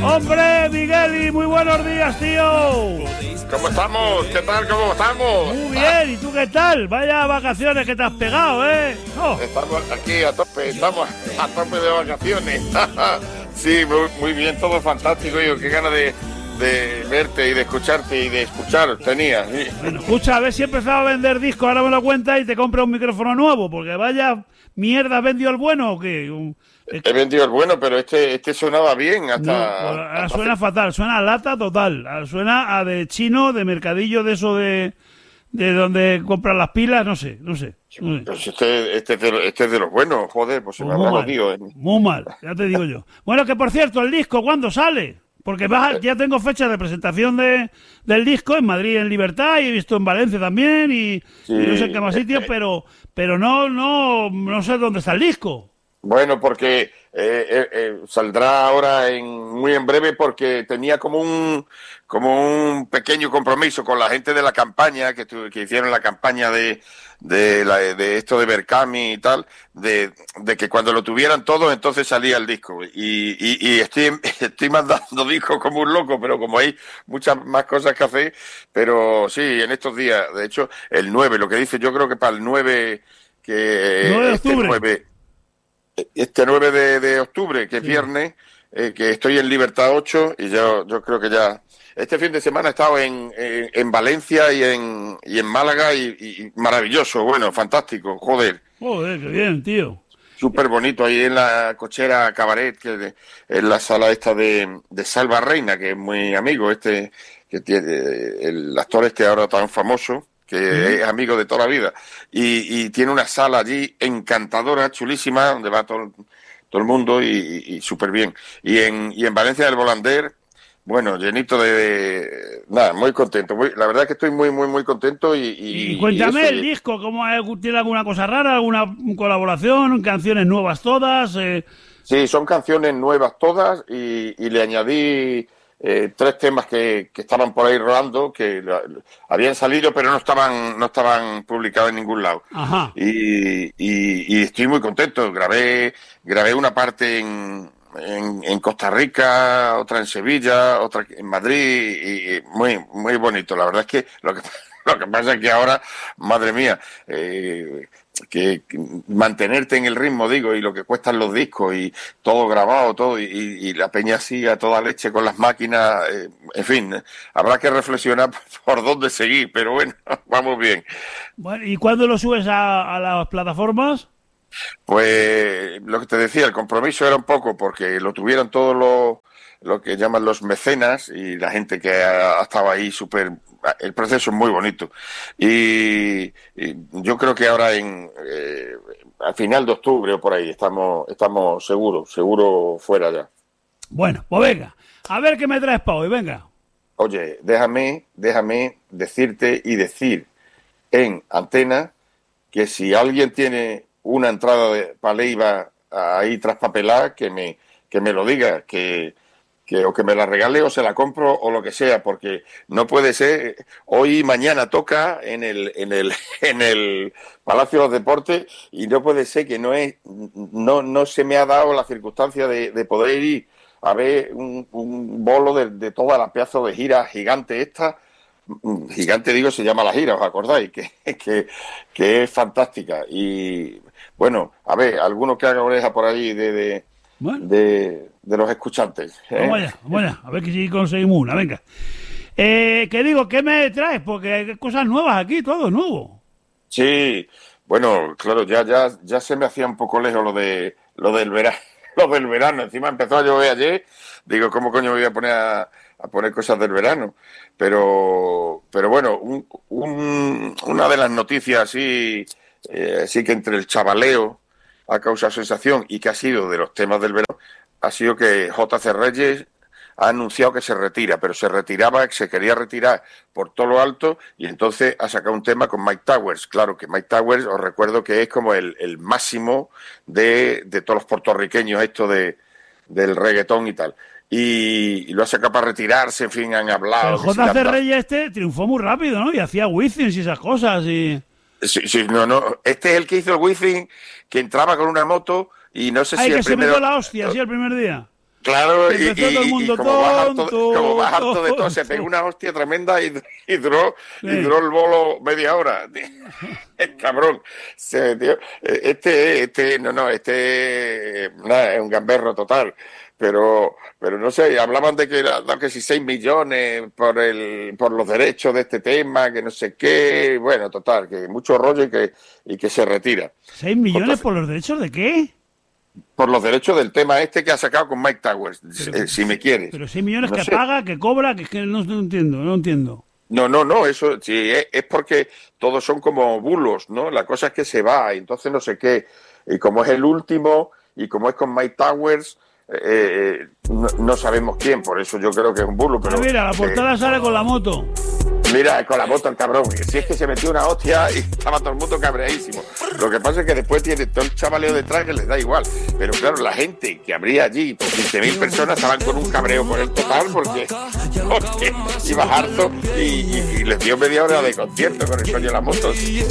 Hombre, Migueli, muy buenos días, tío. ¿Cómo estamos? ¿Qué tal? ¿Cómo estamos? Muy bien, ¿y tú qué tal? Vaya vacaciones que te has pegado, ¿eh? Oh. Estamos aquí a tope, estamos a tope de vacaciones. Sí, muy bien, todo fantástico. Yo, qué ganas de verte y de escucharte y de escuchar tenía. Sí. Bueno, escucha, a ver si he empezado a vender discos, ahora me lo cuenta y te compro un micrófono nuevo, porque vaya mierda, ¿has vendido el bueno o qué? He vendido el bueno, pero este sonaba bien hasta... No, ahora suena fatal, suena a lata total, suena a de chino, de mercadillo de eso de donde compran las pilas, no sé. Pues este es de los buenos, joder, pues se me habrá jodido. Muy mal, ya te digo yo. Bueno, que por cierto, el disco, ¿cuándo sale? Porque ya tengo fecha de presentación del disco en Madrid, en Libertad, y he visto en Valencia también, y no sé en qué más sitios, pero no sé dónde está el disco. Bueno, porque saldrá ahora muy en breve, porque tenía como un pequeño compromiso con la gente de la campaña que hicieron la campaña de esto de Berkami y tal, de que cuando lo tuvieran todo entonces salía el disco y estoy mandando discos como un loco, pero como hay muchas más cosas que hacer, pero sí, en estos días, de hecho el 9, lo que dice, yo creo que para el 9 que 9 de octubre. Este 9 de octubre, que es viernes, que estoy en Libertad 8 y yo creo que ya... Este fin de semana he estado en Valencia y en Málaga y maravilloso, bueno, fantástico, joder. Joder, qué bien, tío. Súper bonito, ahí en la Cochera Cabaret, que en la sala esta de Salva Reina, que es muy amigo, que tiene el actor ahora tan famoso, que es amigo de toda la vida, y tiene una sala allí encantadora, chulísima, donde va todo el mundo y súper bien. Y en Valencia del Volander, bueno, llenito de... Nada, muy contento. La verdad es que estoy muy, muy, muy contento. Y cuéntame el disco, ¿cómo tiene alguna cosa rara, alguna colaboración, canciones nuevas todas? Sí, son canciones nuevas todas y le añadí 3 temas que estaban por ahí rodando, que habían salido pero no estaban publicados en ningún lado. Ajá. Y estoy muy contento. Grabé una parte en Costa Rica, otra en Sevilla, otra en Madrid, y muy, muy bonito. La verdad es que lo que pasa es que ahora, madre mía, que mantenerte en el ritmo, digo, y lo que cuestan los discos y todo grabado, todo, y la peña así a toda leche con las máquinas, en fin, habrá que reflexionar por dónde seguir, pero bueno, vamos bien. Bueno, ¿y cuándo lo subes a las plataformas? Pues lo que te decía, el compromiso era un poco porque lo tuvieran todos lo que llaman los mecenas y la gente que ha estado ahí súper... El proceso es muy bonito. Y yo creo que ahora al final de octubre o por ahí estamos seguro fuera ya. Bueno, pues venga, a ver qué me traes para hoy, venga. Oye, déjame decirte y decir en antena que si alguien tiene una entrada para Leiva ahí traspapelada, que me lo diga, o que me la regale o se la compro o lo que sea, porque no puede ser. Hoy y mañana toca en el Palacio de los Deportes y no puede ser que no se me ha dado la circunstancia de poder ir a ver un bolo de toda la pedazo de gira gigante esta. Gigante, digo, se llama la gira, ¿os acordáis? Que es fantástica. Y bueno, a ver, alguno que haga oreja por ahí de los escuchantes. Vamos allá, a ver si conseguimos una, venga. ¿Qué digo? ¿Qué me traes? Porque hay cosas nuevas aquí, todo nuevo. Sí, bueno, claro, ya se me hacía un poco lejos lo del verano. Lo del verano, encima empezó a llover ayer. Digo, ¿cómo coño me voy a poner a poner cosas del verano? Pero bueno, una de las noticias así que entre el chavaleo ha causado sensación y que ha sido de los temas del verano, ha sido que J.C. Reyes ha anunciado que se retira, pero se quería retirar por todo lo alto y entonces ha sacado un tema con Mike Towers. Claro que Mike Towers, os recuerdo que es como el máximo de todos los puertorriqueños, esto del reggaetón y tal. Y lo ha sacado para retirarse, en fin, han hablado. Pero J.C. Reyes triunfó muy rápido, ¿no? Y hacía Wizzings y esas cosas y... Sí, no. Este es el que hizo el Wizzing, que entraba con una moto y no sé si que el primero... se metió la hostia, sí, el primer día. Claro, Empezó todo el mundo y como tonto, vas harto de todo, se pegó una hostia tremenda y duró el bolo media hora. El cabrón se metió. Nada, es un gamberro total. Pero no sé, hablaban de que era, no, que si 6 millones por los derechos de este tema, que no sé qué, bueno, total, que mucho rollo y que se retira. ¿6 millones por los derechos de qué? Por los derechos del tema este que ha sacado con Mike Towers, si me quieres. Pero 6 millones no que sé. paga, que cobra, que no entiendo. No, eso sí, es porque todos son como bulos, ¿no? La cosa es que se va, y entonces no sé qué. Y como es el último, y como es con Mike Towers, no sabemos quién, por eso yo creo que es un bulo. Pero, mira, la portada sale con la moto. Mira, con la moto el cabrón, que si es que se metió una hostia y estaba todo el mundo cabreadísimo. Lo que pasa es que después tiene todo el chavaleo detrás que les da igual. Pero claro, la gente que habría allí, por 15.000 personas, estaban con un cabreo por el total porque iba harto y les dio media hora de concierto con el coño de la moto.